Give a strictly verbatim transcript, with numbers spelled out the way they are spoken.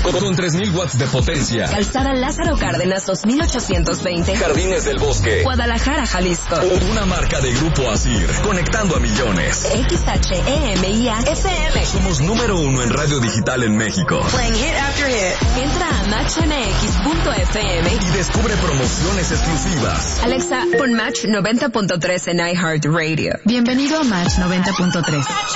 Con tres mil watts de potencia. Calzada Lázaro Cárdenas dos mil ochocientos veinte. Jardines del Bosque. Guadalajara, Jalisco. Una marca de Grupo Asir. Conectando a millones. X H E M I A F M. Somos número uno en radio digital en México. Playing hit after hit. Entra a match m x punto f m y descubre promociones exclusivas. Alexa, pon Match noventa punto tres en iHeartRadio. Bienvenido a Match noventa punto tres.